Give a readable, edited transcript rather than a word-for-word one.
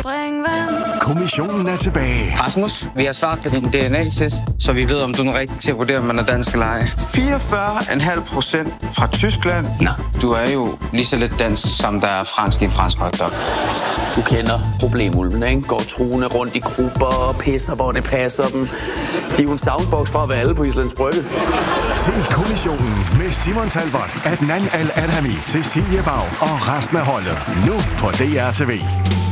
springvand. Kommissionen er tilbage. Rasmus, vi har svaret på din DNA-test, så vi ved, om du er den rigtige til at vurdere, om man er dansk eller ej. 44,5% fra Tyskland. Nå, du er jo lige så lidt dansk, som der er fransk i en fransk hotdog. Du kender problemulvene, ikke? Går truende rundt i grupper og pisser, hvor det passer dem. De er jo en soundbox fra at være alle på Islands Brygge. Se Kommissionen med Simon Talbot, Adnan Al-Adhami, Cecilie Bau og resten af holdet. Nu på DR TV.